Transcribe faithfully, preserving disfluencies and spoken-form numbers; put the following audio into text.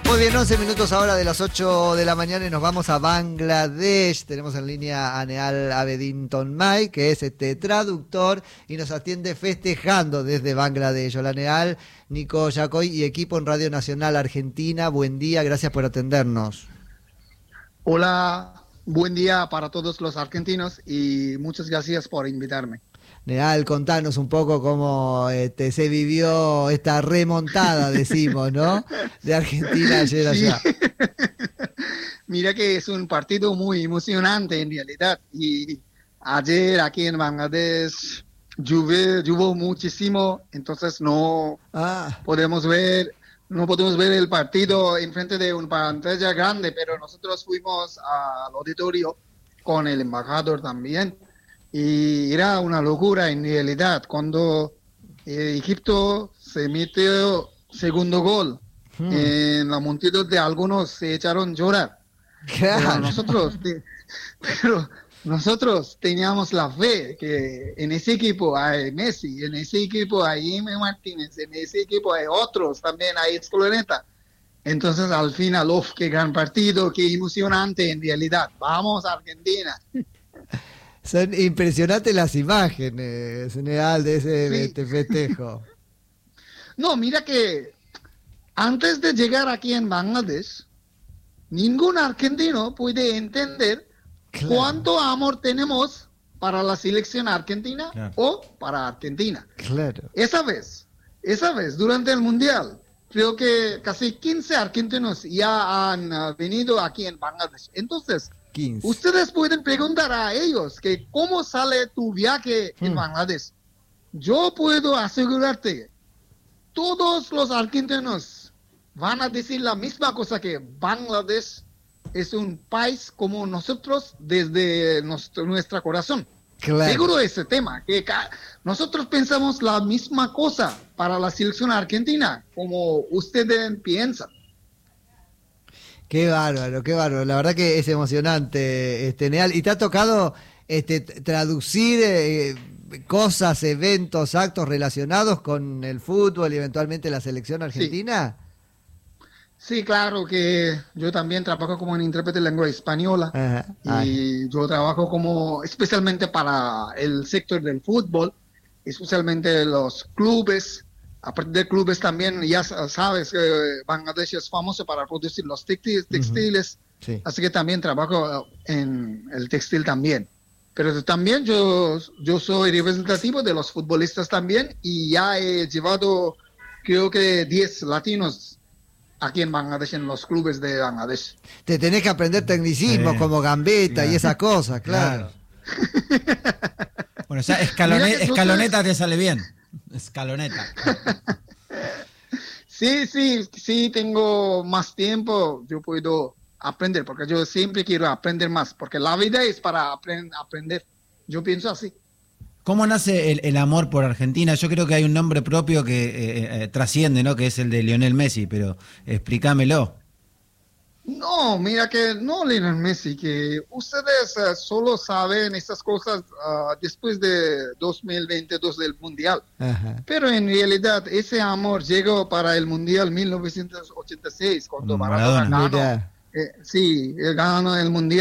Muy bien, once minutos ahora de las ocho de la mañana y nos vamos a Bangladesh. Tenemos en línea a Nehal Abedin Tonmay, que es este traductor y nos atiende festejando desde Bangladesh. Hola Nehal, Nico Yacoy y equipo en Radio Nacional Argentina. Buen día, gracias por atendernos. Hola, buen día para todos los argentinos y muchas gracias por invitarme. Nehal, contanos un poco cómo este, se vivió esta remontada, decimos, ¿no? De Argentina ayer sí. allá. Mira que es un partido muy emocionante en realidad. Y ayer aquí en Bangladesh llueve, llovió muchísimo, entonces no Ah. podemos ver, no podemos ver el partido enfrente de una pantalla grande, pero nosotros fuimos al auditorio con el embajador también. Y era una locura en realidad cuando eh, Egipto se metió segundo gol. Hmm. En la multitud de algunos se echaron a llorar. Claro. Pero nosotros, te, pero nosotros teníamos la fe que en ese equipo hay Messi, en ese equipo hay Ime Martínez, en ese equipo hay otros, también hay Escoloneta. Entonces al final, uf, qué gran partido, qué emocionante en realidad. Vamos Argentina. Son impresionantes las imágenes, Nehal, de ese sí. este festejo. No, mira que antes de llegar aquí en Bangladesh, ningún argentino puede entender claro. cuánto amor tenemos para la selección argentina claro. o para Argentina. Claro. Esa vez, esa vez, durante el Mundial, creo que casi quince argentinos ya han uh, venido aquí en Bangladesh. Entonces, quince. Ustedes pueden preguntar a ellos que cómo sale tu viaje hmm. en Bangladesh. Yo puedo asegurarte, todos los argentinos van a decir la misma cosa, que Bangladesh es un país como nosotros desde nuestro, nuestro corazón. Claro. Seguro ese tema, que nosotros pensamos la misma cosa para la selección argentina, como ustedes piensan. Qué bárbaro, qué bárbaro. La verdad que es emocionante, este, Nehal. ¿Y te ha tocado este, traducir eh, cosas, eventos, actos relacionados con el fútbol y eventualmente la selección argentina? Sí, sí, claro que yo también trabajo como intérprete de lengua española. Ajá. Y Ay. yo trabajo como especialmente para el sector del fútbol, especialmente los clubes. Aparte de clubes también, ya sabes que Bangladesh es famoso para producir los textiles, textiles uh-huh. sí. así que también trabajo en el textil también. Pero también yo, yo soy representativo de los futbolistas también y ya he llevado creo que diez latinos aquí en Bangladesh, en los clubes de Bangladesh. Te tenés que aprender tecnicismos sí. como gambeta claro. y esas cosas, claro. claro. Bueno, o sea, escalone- escaloneta te sale bien. Escaloneta. Sí, sí, sí, tengo más tiempo, yo puedo aprender, porque yo siempre quiero aprender más, porque la vida es para aprend- aprender, yo pienso así. ¿Cómo nace el, el amor por Argentina? Yo creo que hay un nombre propio que eh, eh, trasciende, ¿no? Que es el de Lionel Messi, pero explícamelo. No, mira que no Lionel Messi, que ustedes uh, solo saben esas cosas uh, después de dos mil veintidós del Mundial. Ajá. Pero en realidad ese amor llegó para el Mundial mil novecientos ochenta y seis, cuando Maradona, Maradona ganó. Eh, sí, él ganó el Mundial.